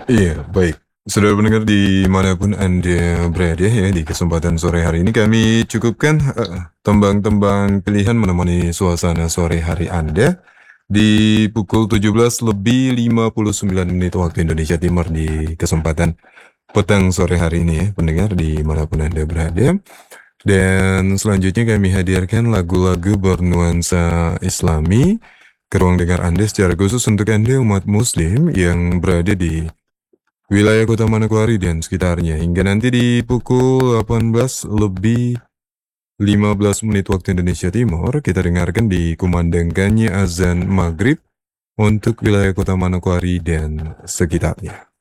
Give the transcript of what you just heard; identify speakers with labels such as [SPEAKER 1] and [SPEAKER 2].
[SPEAKER 1] Iya, baik. Saudara pendengar dimanapun Anda berada ya, di kesempatan sore hari ini kami cukupkan tembang-tembang pilihan menemani suasana sore hari Anda di pukul 17:59 waktu Indonesia Timur di kesempatan petang sore hari ini ya, pendengar dimanapun Anda berada. Dan selanjutnya kami hadirkan lagu-lagu bernuansa Islami ke ruang dengar Anda secara khusus untuk Anda umat Muslim yang berada di wilayah Kota Manokwari dan sekitarnya hingga nanti di pukul 18:15 waktu Indonesia Timur kita dengarkan dikumandangkannya azan maghrib untuk wilayah Kota Manokwari dan sekitarnya.